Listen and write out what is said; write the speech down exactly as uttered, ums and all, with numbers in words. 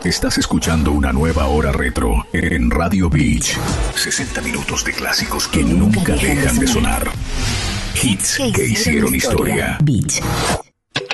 Estás escuchando una nueva hora retro en Radio Beach. sesenta minutos de clásicos que nunca dejan de sonar. Hits que hicieron historia. Beach.